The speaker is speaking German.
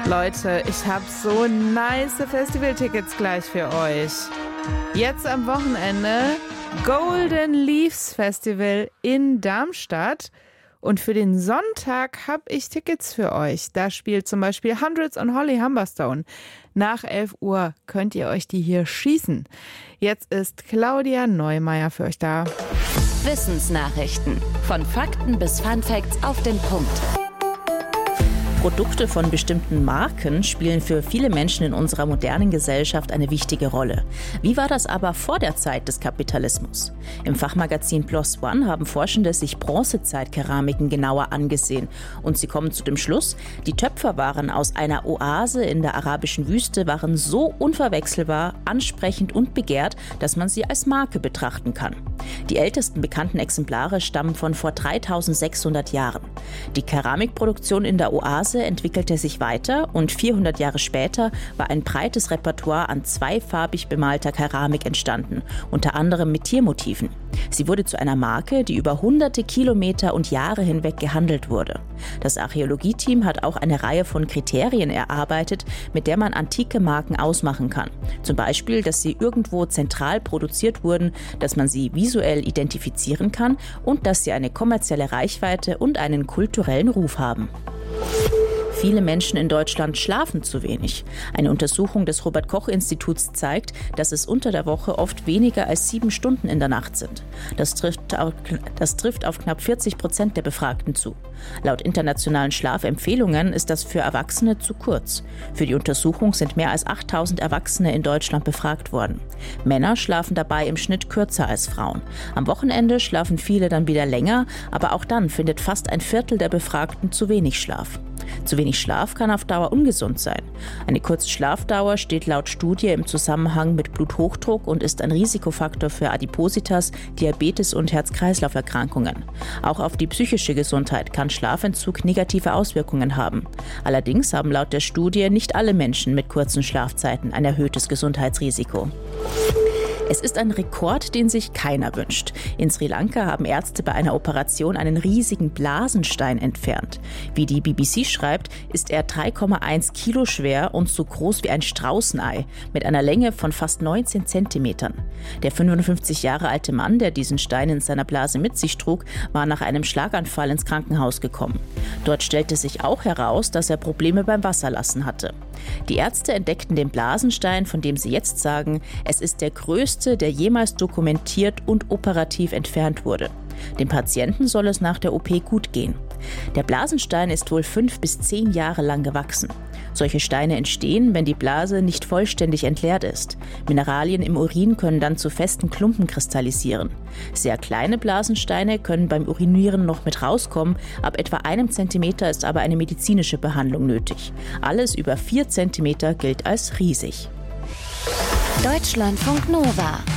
Leute, ich habe so nice Festivaltickets gleich für euch. Jetzt am Wochenende Golden Leaves Festival in Darmstadt. Und für den Sonntag habe ich Tickets für euch. Da spielt zum Beispiel Hundreds und Holly Humberstone. Nach 11 Uhr könnt ihr euch die hier schießen. Jetzt ist Claudia Neumeier für euch da. Wissensnachrichten. Von Fakten bis Funfacts auf den Punkt. Produkte von bestimmten Marken spielen für viele Menschen in unserer modernen Gesellschaft eine wichtige Rolle. Wie war das aber vor der Zeit des Kapitalismus? Im Fachmagazin PLOS ONE haben Forschende sich Bronzezeit-Keramiken genauer angesehen. Und sie kommen zu dem Schluss, die Töpferwaren aus einer Oase in der arabischen Wüste waren so unverwechselbar, ansprechend und begehrt, dass man sie als Marke betrachten kann. Die ältesten bekannten Exemplare stammen von vor 3600 Jahren. Die Keramikproduktion in der Oase entwickelte sich weiter und 400 Jahre später war ein breites Repertoire an zweifarbig bemalter Keramik entstanden, unter anderem mit Tiermotiven. Sie wurde zu einer Marke, die über hunderte Kilometer und Jahre hinweg gehandelt wurde. Das Archäologieteam hat auch eine Reihe von Kriterien erarbeitet, mit der man antike Marken ausmachen kann. Zum Beispiel, dass sie irgendwo zentral produziert wurden, dass man sie visuell identifizieren kann und dass sie eine kommerzielle Reichweite und einen kulturellen Ruf haben. Viele Menschen in Deutschland schlafen zu wenig. Eine Untersuchung des Robert-Koch-Instituts zeigt, dass es unter der Woche oft weniger als 7 Stunden in der Nacht sind. Das trifft auf knapp 40% der Befragten zu. Laut internationalen Schlafempfehlungen ist das für Erwachsene zu kurz. Für die Untersuchung sind mehr als 8000 Erwachsene in Deutschland befragt worden. Männer schlafen dabei im Schnitt kürzer als Frauen. Am Wochenende schlafen viele dann wieder länger, aber auch dann findet fast ein Viertel der Befragten zu wenig Schlaf. Zu wenig Schlaf kann auf Dauer ungesund sein. Eine kurze Schlafdauer steht laut Studie im Zusammenhang mit Bluthochdruck und ist ein Risikofaktor für Adipositas, Diabetes und Herz-Kreislauf-Erkrankungen. Auch auf die psychische Gesundheit kann Schlafentzug negative Auswirkungen haben. Allerdings haben laut der Studie nicht alle Menschen mit kurzen Schlafzeiten ein erhöhtes Gesundheitsrisiko. Es ist ein Rekord, den sich keiner wünscht. In Sri Lanka haben Ärzte bei einer Operation einen riesigen Blasenstein entfernt. Wie die BBC schreibt, ist er 3,1 Kilo schwer und so groß wie ein Straußenei, mit einer Länge von fast 19 Zentimetern. Der 55 Jahre alte Mann, der diesen Stein in seiner Blase mit sich trug, war nach einem Schlaganfall ins Krankenhaus gekommen. Dort stellte sich auch heraus, dass er Probleme beim Wasserlassen hatte. Die Ärzte entdeckten den Blasenstein, von dem sie jetzt sagen, es ist der größte, der jemals dokumentiert und operativ entfernt wurde. Dem Patienten soll es nach der OP gut gehen. Der Blasenstein ist wohl 5 bis 10 Jahre lang gewachsen. Solche Steine entstehen, wenn die Blase nicht vollständig entleert ist. Mineralien im Urin können dann zu festen Klumpen kristallisieren. Sehr kleine Blasensteine können beim Urinieren noch mit rauskommen. Ab etwa 1 Zentimeter ist aber eine medizinische Behandlung nötig. Alles über 4 Zentimeter gilt als riesig. Deutschlandfunk Nova